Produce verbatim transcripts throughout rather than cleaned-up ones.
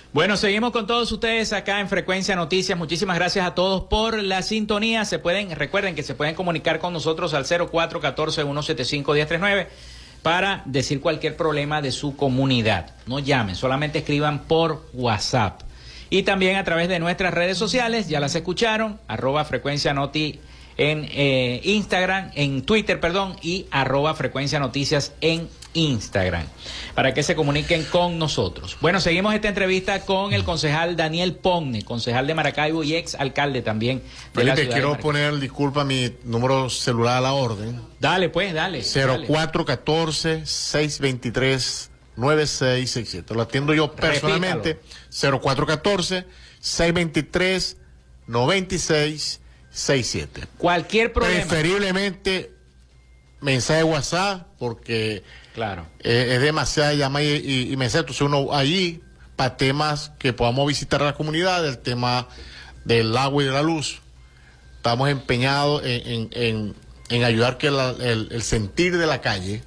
Bueno, seguimos con todos ustedes acá en Frecuencia Noticias. Muchísimas gracias a todos por la sintonía. Se pueden, recuerden que se pueden comunicar con nosotros al cero cuatro uno cuatro, uno siete cinco, uno cero tres nueve para decir cualquier problema de su comunidad. No llamen, solamente escriban por WhatsApp. Y también a través de nuestras redes sociales, ya las escucharon, arroba Frecuencia Noti en eh, Instagram, en Twitter, perdón, y arroba Frecuencia Noticias en Instagram, para que se comuniquen con nosotros. Bueno, seguimos esta entrevista con el concejal Daniel Ponne, concejal de Maracaibo y ex alcalde también de Felipe, la ciudad quiero poner, disculpa, mi número celular a la orden. Dale, pues, dale. cero cuatro uno cuatro, seis dos tres, nueve seis seis siete. Lo atiendo yo personalmente. Repítalo. cero cuatro uno cuatro, seis dos tres, nueve seis seis siete. Cualquier problema. Preferiblemente mensaje de WhatsApp, porque claro, eh, es demasiada llama y, y, y mensaje. Entonces uno allí, para temas que podamos visitar a la comunidad, el tema del agua y de la luz, estamos empeñados en, en, en, en ayudar que la, el, el sentir de la calle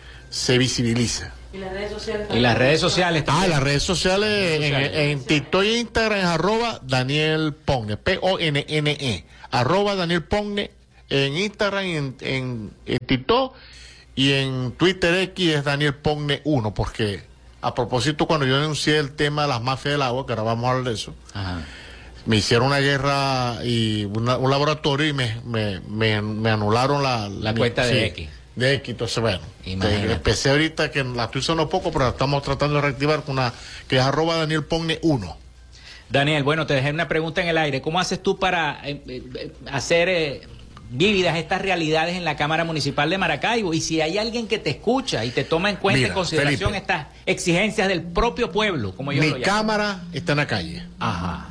se visibilice. Y las redes sociales. Y las redes sociales Ah, también. las redes sociales, Redes sociales. en, en TikTok e Instagram es arroba Daniel Ponne, P O N N E, arroba Daniel Ponne en Instagram y en, en, en TikTok, y en Twitter X es Daniel Ponne uno, porque a propósito, cuando yo denuncié el tema de las mafias del agua, que ahora vamos a hablar de eso, Ajá. me hicieron una guerra y una, un laboratorio y me, me, me, me anularon la, La mi- cuenta de sí, X. De X, entonces bueno. Imagínate. eh, Empecé ahorita que la estoy usando poco, pero la estamos tratando de reactivar con una que es arroba Daniel Ponne uno. Daniel, bueno, te dejé una pregunta en el aire. ¿Cómo haces tú para eh, eh, hacer eh, vívidas estas realidades en la Cámara Municipal de Maracaibo? Y si hay alguien que te escucha y te toma en cuenta, Mira, en consideración, Felipe, estas exigencias del propio pueblo, como yo lo Mi llamo. cámara está en la calle. Ajá.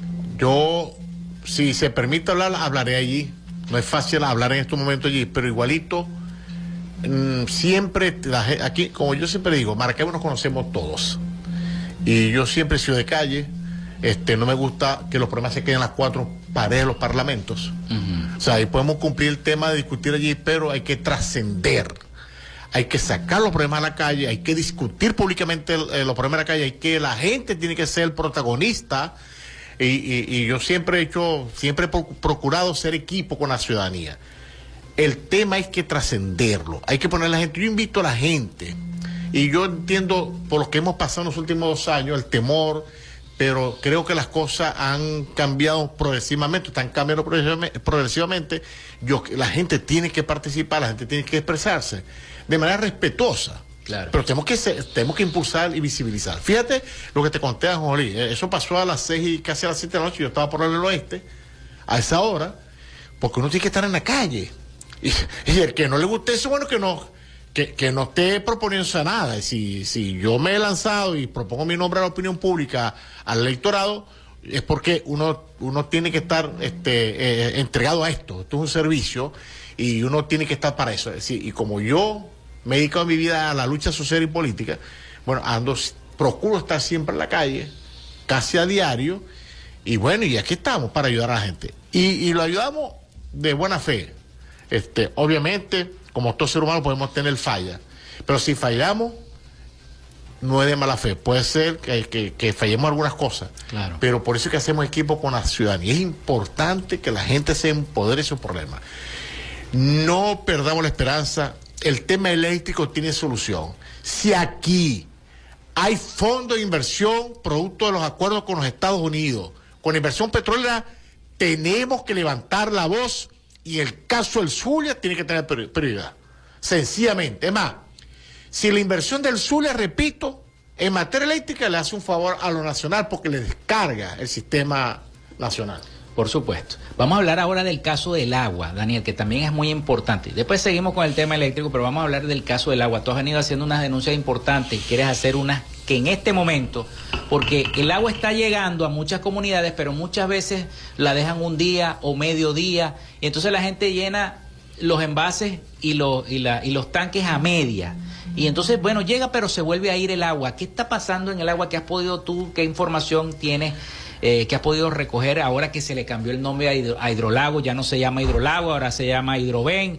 Yo, si se permite hablar, hablaré allí. No es fácil hablar en estos momentos allí, pero igualito, mmm, siempre, la, ge- aquí, como yo siempre digo, Maracaibo nos conocemos todos. Y yo siempre he sido de calle. Este, no me gusta que los problemas se queden en las cuatro paredes de los parlamentos. Uh-huh. O sea, ahí podemos cumplir el tema de discutir allí, pero hay que trascender. Hay que sacar los problemas a la calle, hay que discutir públicamente el- eh, los problemas a la calle, hay que la gente tiene que ser el protagonista. Y, y- y yo siempre he hecho, siempre he pro- procurado ser equipo con la ciudadanía. El tema hay que trascenderlo, hay que poner a la gente. Yo invito a la gente, y yo entiendo por lo que hemos pasado en los últimos dos años, el temor, pero creo que las cosas han cambiado progresivamente, están cambiando progresivamente. progresivamente. Yo, la gente tiene que participar, la gente tiene que expresarse de manera respetuosa. Claro. Pero tenemos que ser- tenemos que impulsar y visibilizar. Fíjate lo que te conté, Jolí. Eso pasó a las seis y casi a las siete de la noche. Yo estaba por el oeste a esa hora, porque uno tiene que estar en la calle. Y, y el que no le guste eso, bueno, que no, que, que no esté proponiéndose nada. Si, si yo me he lanzado y propongo mi nombre a la opinión pública, al electorado, es porque uno, uno tiene que estar este, eh, entregado a esto. Esto es un servicio y uno tiene que estar para eso. Es decir, y como yo me he dedicado mi vida a la lucha social y política, bueno, ando, procuro estar siempre en la calle, casi a diario, y bueno, y aquí estamos para ayudar a la gente. Y, y lo ayudamos de buena fe. Este, obviamente, como todo ser humano podemos tener falla, pero si fallamos, no es de mala fe. Puede ser que, que, que fallemos algunas cosas, Claro. pero por eso es que hacemos equipo con la ciudadanía. Es importante que la gente se empodere de esos problemas. No perdamos la esperanza. El tema eléctrico tiene solución. Si aquí hay fondo de inversión producto de los acuerdos con los Estados Unidos, con la inversión petrolera, tenemos que levantar la voz, y el caso del Zulia tiene que tener prior- prioridad. Sencillamente. Es más, si la inversión del Zulia, repito, en materia eléctrica le hace un favor a lo nacional porque le descarga el sistema nacional. Por supuesto. Vamos a hablar ahora del caso del agua, Daniel, que también es muy importante. Después seguimos con el tema eléctrico, pero vamos a hablar del caso del agua. Tú has venido haciendo unas denuncias importantes y quieres hacer unas que en este momento, porque el agua está llegando a muchas comunidades, pero muchas veces la dejan un día o medio día, y entonces la gente llena los envases y, los y, la, y los tanques a media. Y entonces, bueno, llega, pero se vuelve a ir el agua. ¿Qué está pasando en el agua? ¿Qué has podido tú, qué información tienes? Eh, que has podido recoger ahora que se le cambió el nombre a, hidro, a Hidrolago? Ya no se llama Hidrolago, ahora se llama Hidroven.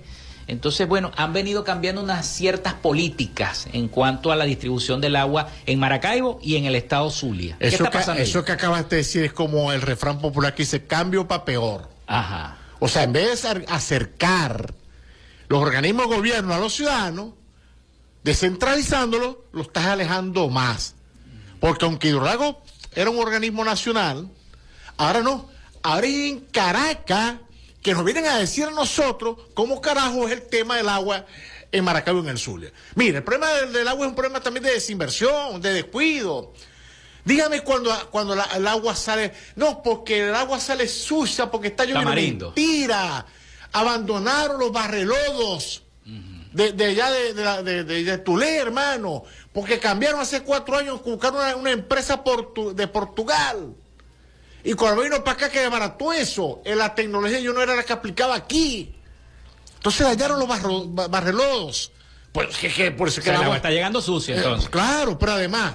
Entonces, bueno, han venido cambiando unas ciertas políticas en cuanto a la distribución del agua en Maracaibo y en el estado Zulia. ¿Qué Eso, está que, pasando eso ahí? que acabas de decir es como el refrán popular que dice cambio para peor. Ajá. O sea, en vez de acercar los organismos de gobierno a los ciudadanos, descentralizándolos, lo estás alejando más. Porque aunque Hidrolago era un organismo nacional, ahora no. Ahora hay en Caracas que nos vienen a decir a nosotros cómo carajo es el tema del agua en Maracaibo y en el Zulia. Mire, el problema del, del agua es un problema también de desinversión, de descuido. Dígame cuando, cuando la, el agua sale... No, porque el agua sale sucia, porque está lloviendo. Tamarindo. Mentira. Abandonaron los barrelodos uh-huh. de, de allá de, de, de, de, de Tulé, hermano. Porque cambiaron hace cuatro años, buscaron una, una empresa portu, de Portugal. Y cuando vino para acá que desbarató eso, en la tecnología yo no era la que aplicaba aquí. Entonces dañaron los barro, barrelodos. Pues, que, que, por eso o que sea, el agua agua está llegando sucia, entonces. Eh, claro, pero además,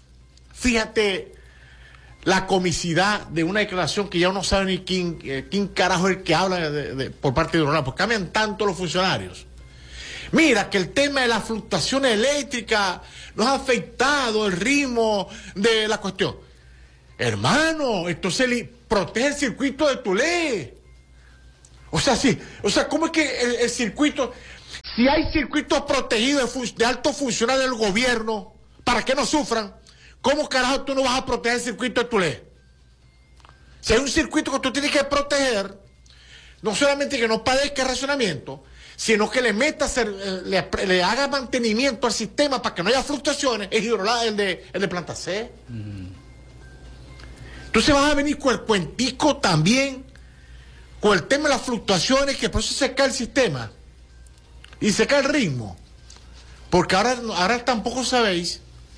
fíjate la comicidad de una declaración que ya uno sabe ni quién, eh, quién carajo es el que habla de, de, por parte de Hidrolago, porque cambian tanto los funcionarios. Mira que el tema de la fluctuación eléctrica nos ha afectado el ritmo de la cuestión. Hermano, entonces li, protege el circuito de Tulé. O sea, sí, o sea, ¿cómo es que el, el circuito, si hay circuitos protegidos de, de altos funcionarios del gobierno, para que no sufran, ¿cómo carajo tú no vas a proteger el circuito de Tulé? Si hay un circuito que tú tienes que proteger, no solamente que no padezca racionamiento, sino que le metas, le, le haga mantenimiento al sistema para que no haya fluctuaciones, es Hidrolago, el de, el de Planta C. Mm. Entonces vas a venir con el cuentico también, con el tema de las fluctuaciones, que por eso se cae el sistema y se cae el ritmo. Porque ahora, ahora tampoco sabéis,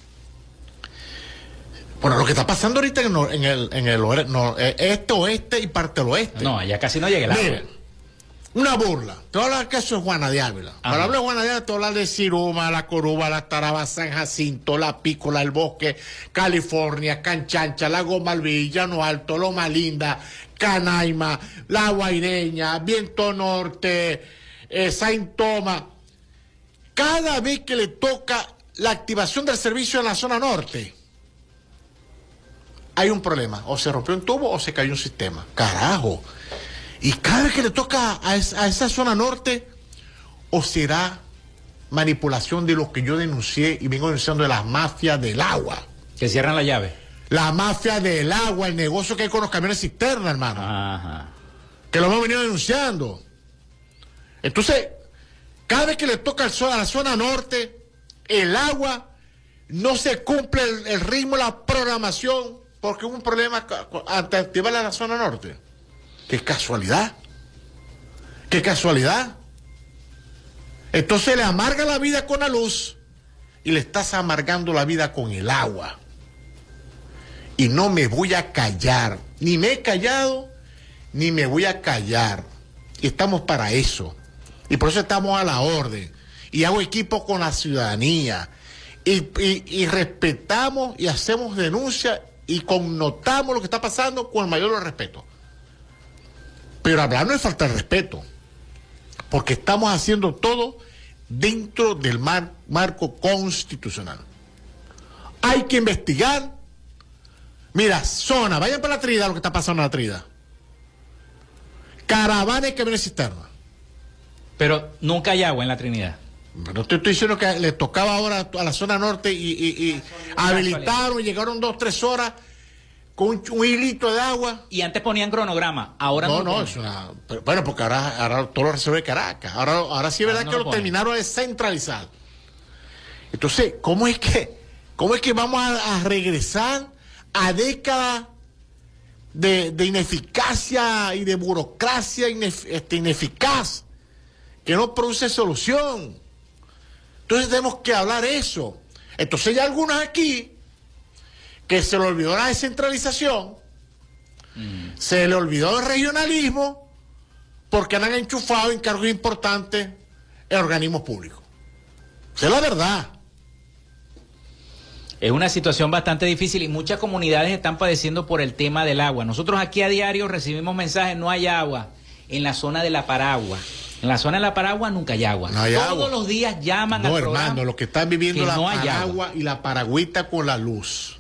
bueno, lo que está pasando ahorita en el, en el, en el no, este, oeste y parte del oeste. No, allá casi no llega el agua. Miren, una burla. Te voy a hablar que eso es Juana de Ávila. Ajá. Para hablar de Juana de Ávila, te voy a hablar de Siroma, La Coruba, La Taraba, San Jacinto, La Pícola, El Bosque, California, Canchancha, Lago Malví, Llano Alto, Loma Linda, Canaima, La Guaireña, Viento Norte, eh, Saint Tomás. Cada vez que le toca la activación del servicio en la zona norte, hay un problema. O se rompió un tubo o se cayó un sistema. Carajo. Y cada vez que le toca a, es, a esa zona norte, o será manipulación de lo que yo denuncié y vengo denunciando de las mafias del agua. Que cierran la llave. La mafia del agua, el negocio que hay con los camiones cisterna, hermano. Ajá. Que lo hemos venido denunciando. Entonces, cada vez que le toca el, a la zona norte, el agua, no se cumple el, el ritmo, la programación, porque hubo un problema ante activar a la zona norte. ¡Qué casualidad! ¡Qué casualidad! Entonces le amarga la vida con la luz y le estás amargando la vida con el agua. Y no me voy a callar. Ni me he callado, ni me voy a callar. Y estamos para eso. Y por eso estamos a la orden. Y hago equipo con la ciudadanía. Y, y, y respetamos y hacemos denuncias y connotamos lo que está pasando con el mayor respeto. Pero hablar no es falta de respeto, porque estamos haciendo todo dentro del mar, marco constitucional. Hay que investigar. Mira, zona, vayan para la Trinidad lo que está pasando en la Trinidad. Caravanas y camiones cisterna. Pero nunca hay agua en la Trinidad. No te estoy diciendo que le tocaba ahora a la zona norte y, y, y habilitaron y llegaron dos, tres horas con un, un hilito de agua. Y antes ponían cronograma, ahora no. No, no, es una, pero, bueno, porque ahora, ahora todo lo resuelve Caracas. Ahora, ahora sí es verdad no que lo, lo terminaron de centralizar. Entonces, ¿cómo es que, cómo es que vamos a, a regresar a décadas de, de ineficacia y de burocracia inef, este, ineficaz que no produce solución? Entonces tenemos que hablar eso. Entonces hay algunos aquí que se le olvidó la descentralización, mm. se le olvidó el regionalismo, porque han enchufado en cargos importantes en organismos públicos. Esa es la verdad. Es una situación bastante difícil y muchas comunidades están padeciendo por el tema del agua. Nosotros aquí a diario recibimos mensajes, no hay agua en la zona de La Paragua, En la zona de la Paragua nunca hay agua. No hay Todos agua. los días llaman No, al hermano, programa los que están viviendo que la no hay Paragua agua. y la Paragüita con la luz.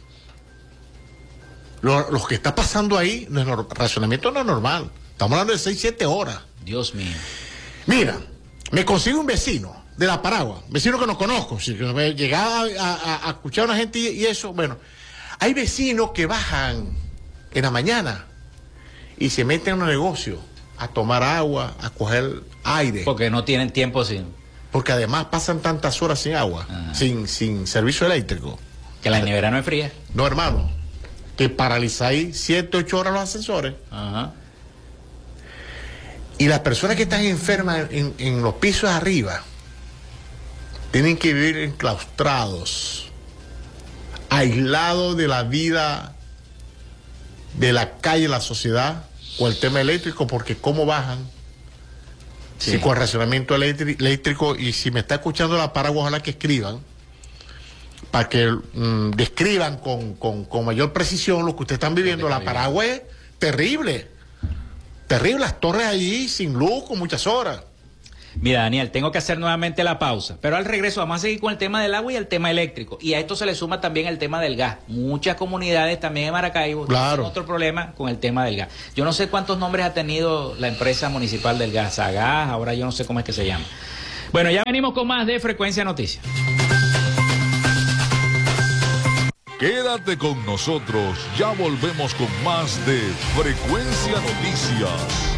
Lo, lo que está pasando ahí, no es nor- racionamiento no es normal. Estamos hablando de seis, siete horas. Dios mío. Mira, me consigo un vecino de la Paragua, vecino que no conozco, si que me llegaba a, a- a escuchar a una gente y, y eso, bueno, hay vecinos que bajan en la mañana y se meten en un negocio a tomar agua, a coger aire, Porque no tienen tiempo sin porque además pasan tantas horas sin agua, Ajá. sin, sin servicio eléctrico. que la nevera no es fría. No, hermano, que paralizáis siete, ocho horas los ascensores. Ajá. Y las personas que están enfermas en, en los pisos de arriba tienen que vivir enclaustrados, aislados de la vida, de la calle, la sociedad, con el tema eléctrico, porque cómo bajan, Sí. si con racionamiento eléctrico, eléctrico, y si me está escuchando la Paragua, ojalá que escriban, para que mm, describan con, con, con mayor precisión lo que ustedes están viviendo. La Paragua es terrible. Terrible, las torres allí sin luz, con muchas horas. Mira, Daniel, tengo que hacer nuevamente la pausa, pero al regreso vamos a seguir con el tema del agua y el tema eléctrico. Y a esto se le suma también el tema del gas. Muchas comunidades también en Maracaibo Claro. tienen otro problema con el tema del gas. Yo no sé cuántos nombres ha tenido la empresa municipal del gas, Sagas, ahora yo no sé cómo es que se llama. Bueno, ya venimos con más de Frecuencia Noticias. Quédate con nosotros, ya volvemos con más de Frecuencia Noticias.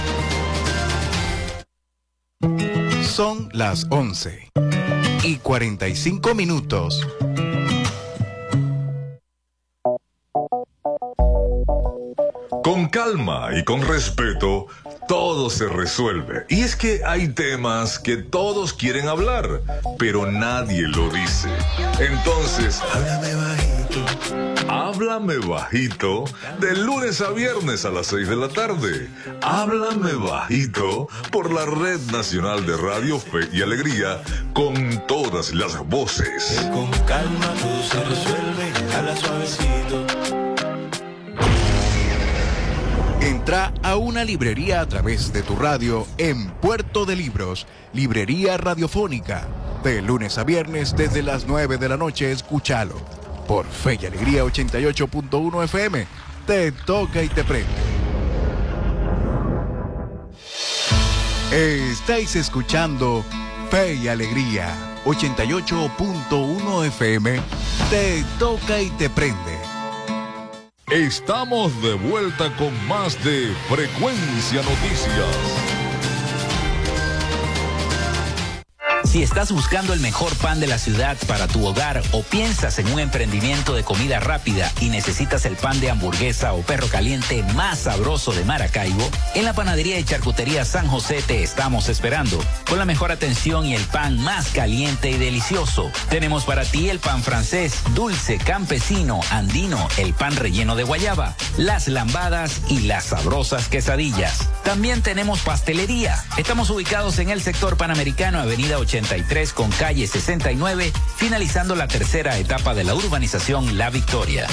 Son las once y cuarenta y cinco minutos. Con calma y con respeto, todo se resuelve. Y es que hay temas que todos quieren hablar, pero nadie lo dice. Entonces, háblame bajito. Háblame bajito, de lunes a viernes a las seis de la tarde. Háblame bajito por la Red Nacional de Radio Fe y Alegría, con todas las voces. Con calma todo se resuelve, habla suavecito. Entra a una librería a través de tu radio en Puerto de Libros, Librería Radiofónica. De lunes a viernes desde las nueve de la noche, escúchalo. Por Fe y Alegría ochenta y ocho punto uno F M. Te toca y te prende. Estáis escuchando Fe y Alegría ochenta y ocho punto uno F M. Te toca y te prende. Estamos de vuelta con más de Frecuencia Noticias. Si estás buscando el mejor pan de la ciudad para tu hogar o piensas en un emprendimiento de comida rápida y necesitas el pan de hamburguesa o perro caliente más sabroso de Maracaibo, en la panadería y charcutería San José te estamos esperando. Con la mejor atención y el pan más caliente y delicioso. Tenemos para ti el pan francés, dulce, campesino, andino, el pan relleno de guayaba, las lambadas y las sabrosas quesadillas. También tenemos pastelería. Estamos ubicados en el sector Panamericano, avenida ochenta y tres con calle sesenta y nueve, finalizando la tercera etapa de la urbanización La Victoria.